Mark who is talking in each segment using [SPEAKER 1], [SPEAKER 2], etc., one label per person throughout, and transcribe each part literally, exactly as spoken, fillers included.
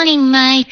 [SPEAKER 1] morning, Mike.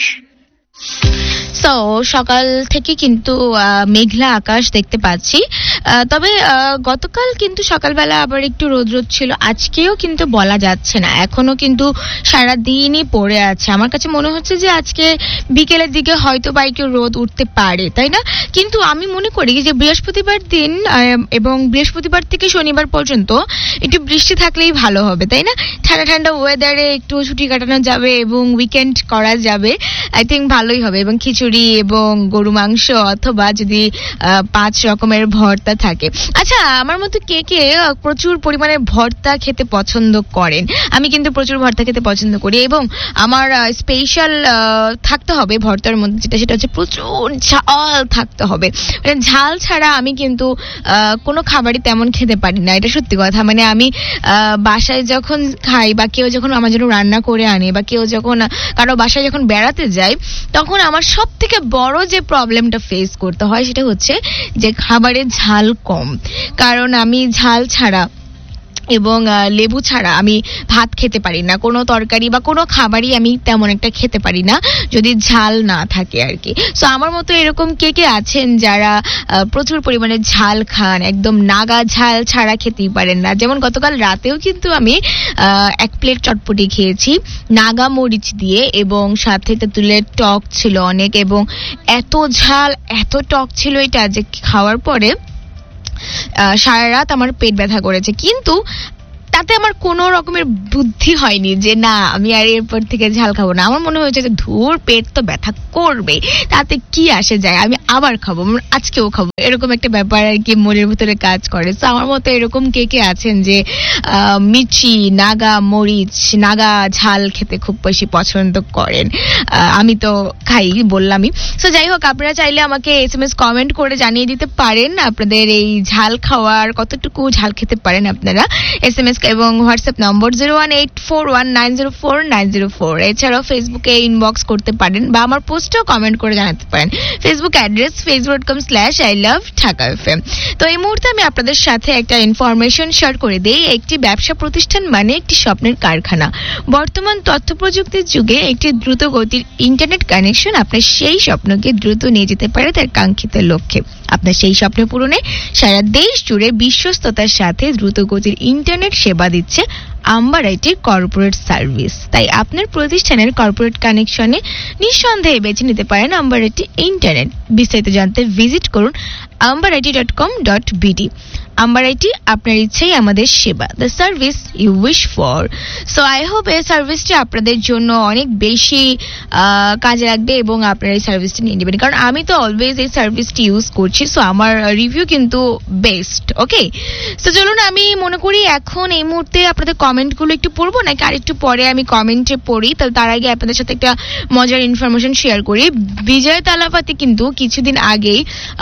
[SPEAKER 2] So সকাল থেকে কিন্তু মেঘলা আকাশ দেখতে পাচ্ছি, তবে গতকাল কিন্তু সকালবেলা আবার একটু রোদ রোদ ছিল, আজকেও কিন্তু বলা যাচ্ছে না, এখনো কিন্তু সারা দিনই পড়ে আছে। আমার কাছে মনে হচ্ছে যে আজকে বিকেলের দিকে হয়তো বা একটু রোদ উঠতে পারে, তাই না? কিন্তু আমি মনে করি যে বৃহস্পতিবার দিন এবং বৃহস্পতিবার থেকে শনিবার পর্যন্ত একটু বৃষ্টি থাকলেই ভালো হবে, তাই না? ঠান্ডা ঠান্ডা ওয়েদারে একটু ছুটি কাটানো যাবে এবং উইকেন্ড করা যাবে, আই থিঙ্ক ভালোই হবে। এবং খিচুড়ি এবং গরু মাংস অথবা যদি পাঁচ রকমের ভর্তা থাকে। আচ্ছা, আমার মতো কে কে প্রচুর পরিমাণে ভর্তা খেতে পছন্দ করেন? আমি কিন্তু প্রচুর ভর্তা খেতে পছন্দ করি এবং আমার স্পেশাল থাকতে হবে ভর্তার মধ্যে, যেটা সেটা হচ্ছে প্রচুর ঝাল থাকতে হবে। মানে ঝাল ছাড়া আমি কিন্তু কোনো খাবারই তেমন খেতে পারি না, এটা সত্যি কথা। মানে আমি বাসায় যখন খাই বা কেউ যখন আমার জন্য রান্না করে আনে বা কেউ যখন কারো বাসায় যখন বেড়াতে যায়, তখন আমার সব থেকে বড় যে প্রবলেমটা ফেস করতে হয় সেটা হচ্ছে যে খাবারে ঝাল কম। কারণ আমি ঝাল ছাড়া এবং লেবু ছাড়া আমি ভাত খেতে পারি না, কোনো তরকারি বা কোনো খাবারই আমি তেমন একটা খেতে পারি না যদি ঝাল না থাকে আর কি। সো আমার মতো এরকম কে কে আছেন যারা প্রচুর পরিমাণে ঝাল খান, একদম নাগা ঝাল ছাড়া খেতেই পারেন না? যেমন গতকাল রাতেও কিন্তু আমি এক প্লেট চটপটি খেয়েছি নাগা মরিচ দিয়ে এবং সাথে তেঁতুলের টক ছিল অনেক, এবং এত ঝাল এত টক ছিল এটা যে খাওয়ার পরে সারা রাত আমার পেট ব্যথা করেছে। কিন্তু তাতে আমার কোনো রকমের বুদ্ধি হয়নি যে না আমি আর এরপর থেকে ঝাল খাবো না। আমার মনে হয়েছে যে ধুর, পেট তো ব্যথা করবে, তাতে কি আসে যায়, আমি আবার খাবো, আজকেও খাবো, এরকম একটা ব্যাপার আর কি মনের ভিতরে কাজ করে। তো আমার মতো এরকম কে কে আছেন যে মিচি নাগা মরিচ নাগা ঝাল খেতে খুব বেশি পছন্দ করেন? আমি তো খাই, বললামই। সো যাই হোক, আপনারা চাইলে আমাকে এস এম এস কমেন্ট করে জানিয়ে দিতে পারেন আপনাদের এই ঝাল খাওয়ার কতটুকু ঝাল খেতে পারেন আপনারা। এস এম এস এবং WhatsApp number zero one eight four one nine zero four nine zero four. এছাড়াও ফেসবুকে ইনবক্স করতে পারেন বা আমার পোস্টেও কমেন্ট করে জানাতে পারেন। Facebook address Facebook dot com slash I love Dhaka FM. তো এই মুহূর্তে আমি আপনাদের সাথে একটা ইনফরমেশন শেয়ার করে দিই। একটি ব্যবসা প্রতিষ্ঠান মানে একটি স্বপ্নের কারখানা। বর্তমান তথ্য প্রযুক্তির যুগে একটি দ্রুত গতির ইন্টারনেট কানেকশন আপনার সেই স্বপ্নকে দ্রুত নিয়ে যেতে পারে তার কাঙ্ক্ষিত লক্ষ্যে। আপনার সেই স্বপ্ন পূরণে সারা দেশ জুড়ে বিশ্বস্ততার সাথে দ্রুত গতির ইন্টারনেট সেবা দিচ্ছে আম্বার আইটির কর্পোরেট সার্ভিস। তাই আপনার প্রতিষ্ঠানের কর্পোরেট কানেকশনে নিঃসন্দেহে বেছে নিতে পারেন আম্বার আইটি ইন্টারনেট। বিস্তারিত জানতে ভিজিট করুন amber IT dot com dot BD. Amber IT, আপনার ইচ্ছাই আমাদের সেবা, the service you wish for. So I hope এই সার্ভিসটি আপনাদের জন্য অনেক বেশি কাজে লাগবে এবং আপনারা এই সার্ভিসটি নিয়ে নেবেন, কারণ আমি তো অলওয়েজ এই সার্ভিসটি ইউজ করছি। সো আমার রিভিউ কিন্তু বেস্ট। ওকে, সো চলুন আমি মনে করি এখন এই মুহূর্তে আপনাদের কমেন্টগুলো একটু পড়বো, নাকি আর একটু পরে আমি কমেন্টে পড়ি? তাহলে তার আগে আপনাদের সাথে একটা মজার ইনফরমেশন শেয়ার করি। বিজয় তালাপাতি কিন্তু কিছুদিন আগেই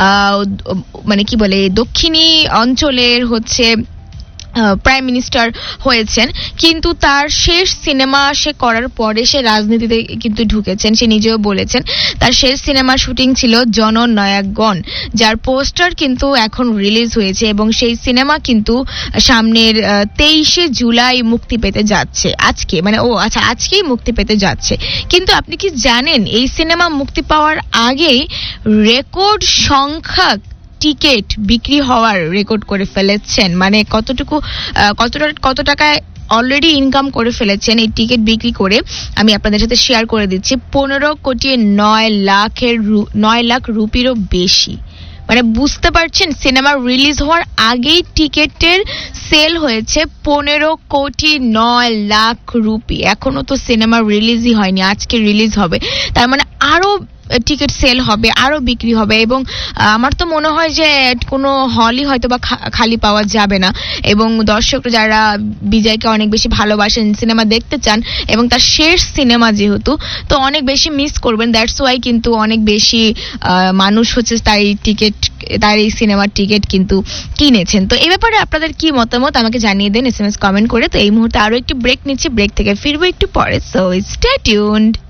[SPEAKER 2] মানে কি বলে দক্ষিণী অঞ্চলের হচ্ছে প্রাইম মিনিস্টার হয়েছেন, কিন্তু তার শেষ সিনেমা সে করার পরে সে রাজনীতিতে কিন্তু ঢুকেছেন। সে নিজেও বলেছেন তার শেষ সিনেমা শুটিং ছিল জননায়কগণ, যার পোস্টার কিন্তু এখন রিলিজ হয়েছে এবং সেই সিনেমা কিন্তু সামনের তেইশে জুলাই মুক্তি পেতে যাচ্ছে। আজকে মানে ও আচ্ছা আজকেই মুক্তি পেতে যাচ্ছে। কিন্তু আপনি কি জানেন এই সিনেমা মুক্তি পাওয়ার আগেই রেকর্ড সংখ্যক টিকিট বিক্রি হওয়ার রেকর্ড করে ফেলেছেন? মানে কতটুকু কতটা কত টাকায় অলরেডি ইনকাম করে ফেলেছেন এই টিকিট বিক্রি করে আমি আপনাদের সাথে শেয়ার করে দিচ্ছি। পনেরো কোটি নয় লাখের নয় লাখ রুপিরও বেশি। মানে বুঝতে পারছেন, সিনেমা রিলিজ হওয়ার আগেই টিকিটের সেল হয়েছে পনেরো কোটি নয় লাখ রুপি। এখনো তো সিনেমা রিলিজই হয়নি, আজকে রিলিজ হবে, তার মানে আরো টিকিট সেল হবে, আরো বিক্রি হবে। এবং আমার তো মনে হয় যে কোনো হলই হয়তো বা খালি পাওয়া যাবে না এবং দর্শকরা যারা বিজয়কে অনেক বেশি ভালোবাসেন, সিনেমা দেখতে চান এবং তার শেষ সিনেমা যেহেতু, তো অনেক বেশি মিস করবেন। দ্যাটস ওয়াই কিন্তু অনেক বেশি মানুষ হচ্ছে তার এই টিকিট তার এই সিনেমার টিকিট কিন্তু কিনেছেন। তো এই ব্যাপারে আপনাদের কি মতামত আমাকে জানিয়ে দেন এস এম এস কমেন্ট করে। তো এই মুহূর্তে আরো একটি ব্রেক নিচ্ছি, ব্রেক থেকে ফিরবো একটু পরে। So stay tuned.